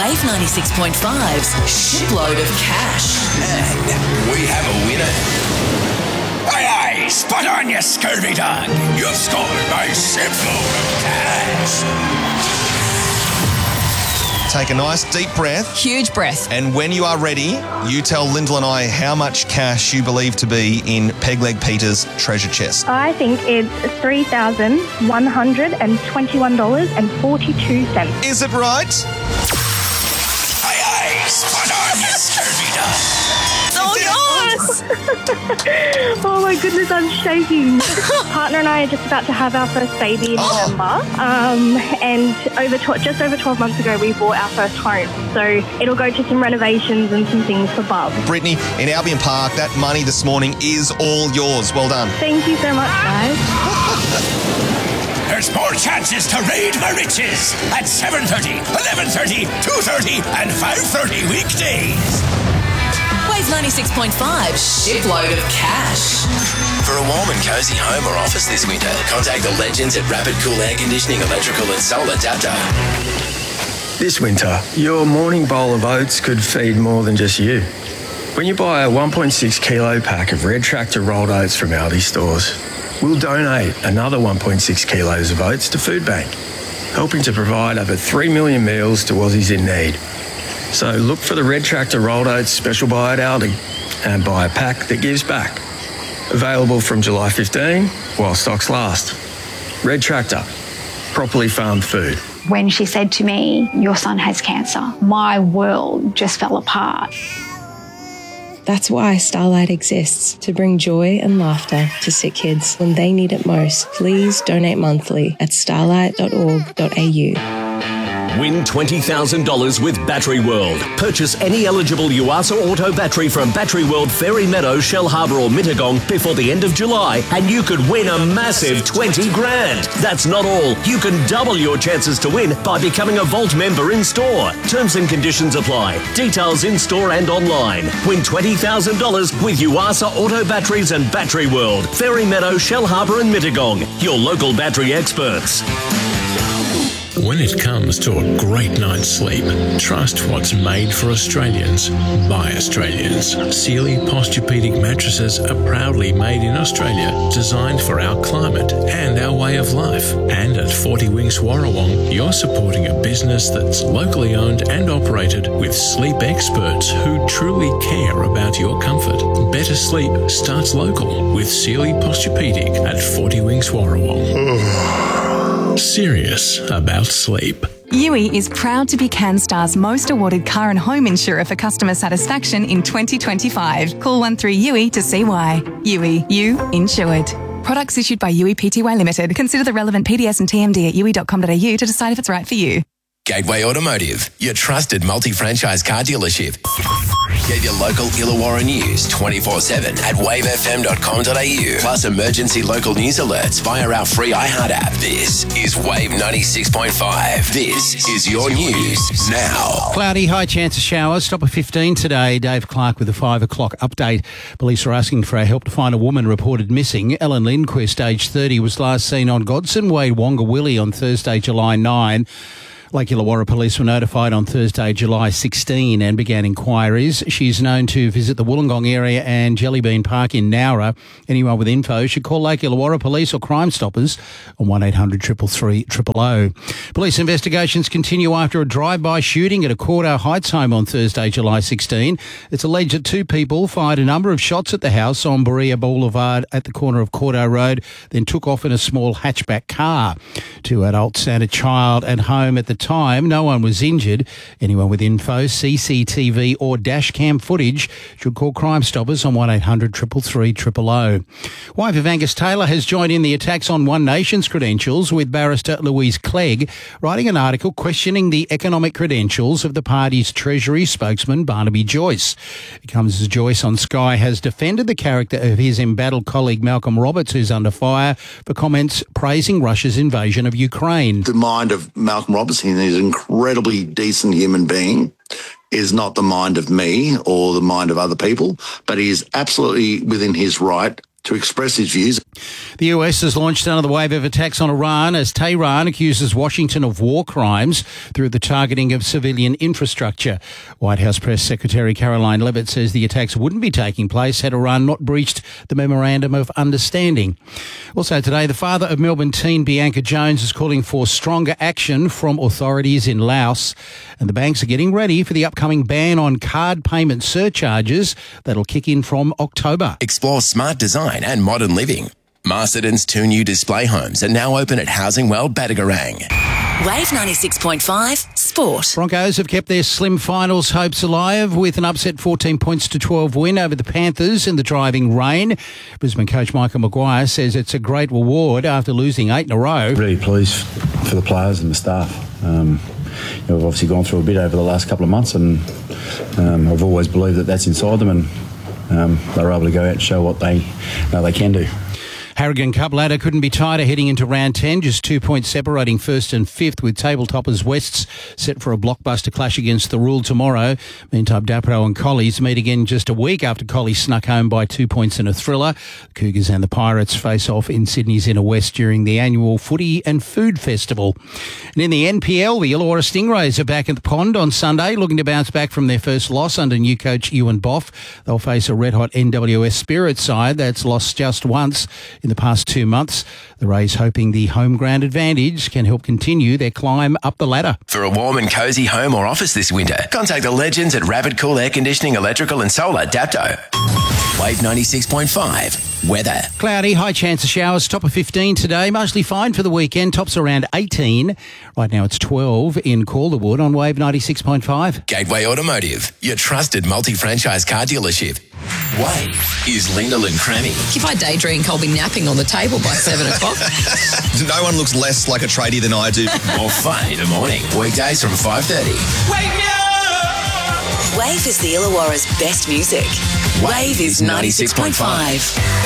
Wave 96.5's shipload of cash. And we have a winner. Aye, aye, spot on, you scurvy dog. You've scored my shipload of cash. Take a nice deep breath. Huge breath. And when you are ready, you tell Lyndall and I how much cash you believe to be in Pegleg Peter's treasure chest. I think it's $3,121.42. Is it right? Aye, aye, spot on, you scurvy dog. Oh, yes! Oh, my goodness, I'm shaking. Partner and I are just about to have our first baby in November. And just over 12 months ago, we bought our first home. So it'll go to some renovations and some things for Bub. Brittany, in Albion Park, that money this morning is all yours. Well done. Thank you so much, guys. There's more chances to raid my riches at 7:30, 11:30, 2:30 and 5:30 weekdays. Wave 96.5 shipload of cash. For a warm and cosy home or office this winter, contact the legends at Rapid Cool Air Conditioning, Electrical and Solar Adapter. This winter, your morning bowl of oats could feed more than just you. When you buy a 1.6 kilo pack of Red Tractor rolled oats from Aldi stores, we'll donate another 1.6 kilos of oats to Food Bank, helping to provide over 3 million meals to Aussies in need. So look for the Red Tractor rolled oats special buy at Aldi and buy a pack that gives back. Available from July 15 while stocks last. Red Tractor, properly farmed food. When she said to me, "Your son has cancer," my world just fell apart. That's why Starlight exists, to bring joy and laughter to sick kids when they need it most. Please donate monthly at starlight.org.au. Win $20,000 with Battery World. Purchase any eligible Yuasa Auto battery from Battery World, Fairy Meadow, Shell Harbour or Mittagong before the end of July and you could win a massive 20 grand. That's not all. You can double your chances to win by becoming a Vault member in store. Terms and conditions apply. Details in store and online. Win $20,000 with Yuasa Auto batteries and Battery World, Fairy Meadow, Shell Harbour and Mittagong. Your local battery experts. When it comes to a great night's sleep, trust what's made for Australians by Australians. Sealy Posturepedic mattresses are proudly made in Australia, designed for our climate and our way of life. And at 40 Winks Warrawong, you're supporting a business that's locally owned and operated with sleep experts who truly care about your comfort. Better sleep starts local with Sealy Posturepedic at 40 Winks Warrawong. Serious about sleep. Yui is proud to be CanStar's most awarded car and home insurer for customer satisfaction in 2025. Call 13-YUI to see why. Yui, you insured. Products issued by Yui Pty Limited. Consider the relevant PDS and TMD at yui.com.au to decide if it's right for you. Gateway Automotive, your trusted multi-franchise car dealership. Get your local Illawarra news 24/7 at wavefm.com.au. Plus emergency local news alerts via our free iHeart app. This is Wave 96.5. This is your news now. Cloudy, high chance of showers. Stop at 15 today. Dave Clark with a 5 o'clock update. Police are asking for our help to find a woman reported missing. Ellen Lindquist, age 30, was last seen on Godson Way, Wonga Willie on Thursday, July 9. Lake Illawarra police were notified on Thursday, July 16 and began inquiries. She's known to visit the Wollongong area and Jellybean Park in Nowra. Anyone with info should call Lake Illawarra Police or Crime Stoppers on 1800 333 000. Police investigations continue after a drive-by shooting at a Cordell Heights home on Thursday, July 16. It's alleged that two people fired a number of shots at the house on Berea Boulevard at the corner of Cordell Road, then took off in a small hatchback car. Two adults and a child at home at the time. No one was injured. Anyone with info, CCTV or dash cam footage should call Crime Stoppers on 1800 333 000. Wife of Angus Taylor has joined in the attacks on One Nation's credentials, with barrister Louise Clegg writing an article questioning the economic credentials of the party's Treasury spokesman Barnaby Joyce. It comes as Joyce on Sky has defended the character of his embattled colleague Malcolm Roberts, who's under fire for comments praising Russia's invasion of Ukraine. The mind of Malcolm Roberts, he's an incredibly decent human being, is not the mind of me or the mind of other people, but he is absolutely within his right to express his views. The US has launched another wave of attacks on Iran as Tehran accuses Washington of war crimes through the targeting of civilian infrastructure. White House Press Secretary Caroline Leavitt says the attacks wouldn't be taking place had Iran not breached the Memorandum of Understanding. Also today, the father of Melbourne teen Bianca Jones is calling for stronger action from authorities in Laos. And the banks are getting ready for the upcoming ban on card payment surcharges that'll kick in from October. Explore smart design and modern living. Masterton's 2 new display homes are now open at Housing World Badagarang. Wave 96.5 Sport. Broncos have kept their slim finals hopes alive with an upset 14 points to 12 win over the Panthers in the driving rain. Brisbane coach Michael Maguire says it's a great reward after losing 8 in a row. Really pleased for the players and the staff. We've obviously gone through a bit over the last couple of months, and I've always believed that that's inside them, and they were able to go out and show what they can do. Harrigan Cup ladder couldn't be tighter heading into round 10, just 2 points separating first and fifth, with tabletoppers Wests set for a blockbuster clash against the Rule tomorrow. Meantime, Dapro and Collies meet again just a week after Collies snuck home by 2 points in a thriller. The Cougars and the Pirates face off in Sydney's Inner West during the annual Footy and Food Festival. And in the NPL, the Illawarra Stingrays are back at the pond on Sunday, looking to bounce back from their first loss under new coach Ewan Boff. They'll face a red-hot NWS Spirit side that's lost just once in the past 2 months. The Rays hoping the home ground advantage can help continue their climb up the ladder. For a warm and cosy home or office this winter, contact the legends at Rapid Cool Air Conditioning, Electrical and Solar, Dapto. Wave 96.5 weather. Cloudy, high chance of showers, top of 15 today. Mostly fine for the weekend, tops around 18. Right now it's 12 in Calderwood on Wave 96.5. Gateway Automotive, your trusted multi-franchise car dealership. Wave is Lyndall and Crammy. If I day drink, I'll be napping on the table by 7 o'clock. No one looks less like a tradie than I do. More fun in the morning. Weekdays from 5:30. Wake me up! Wave is the Illawarra's best music. Wave is 96.5.